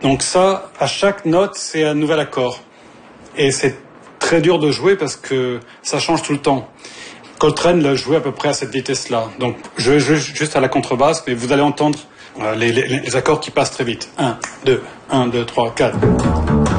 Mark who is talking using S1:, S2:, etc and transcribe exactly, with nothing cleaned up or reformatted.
S1: Donc ça, à chaque note, c'est un nouvel accord. Et c'est très dur de jouer parce que ça change tout le temps. Coltrane l'a joué à peu près à cette vitesse-là. Donc je joue juste à la contrebasse, mais vous allez entendre les, les, les accords qui passent très vite. un, deux, un, deux, trois, quatre.